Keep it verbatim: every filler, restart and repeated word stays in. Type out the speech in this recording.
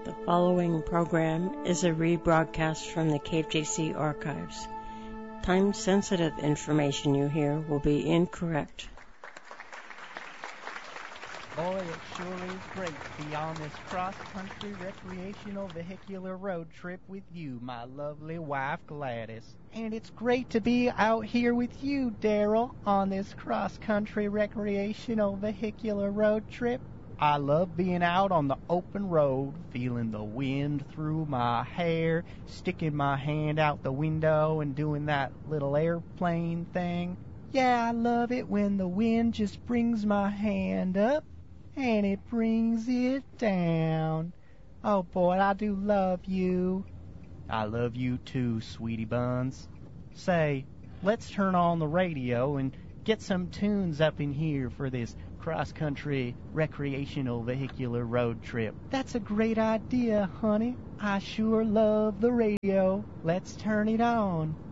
The following program is a rebroadcast from the K F J C archives. Time-sensitive information you hear will be incorrect. Boy, it sure is great to be on this cross-country recreational vehicular road trip with you, my lovely wife Gladys. And it's great to be out here with you, Daryl, on this cross-country recreational vehicular road trip. I love being out on the open road, feeling the wind through my hair, sticking my hand out the window and doing that little airplane thing. Yeah, I love it when the wind just brings my hand up and it brings it down. Oh boy, I do love you. I love you too, sweetie buns. Say, let's turn on the radio and get some tunes up in here for this cross-country recreational vehicular road trip. That's a great idea, honey. I sure love the radio. Let's turn it on.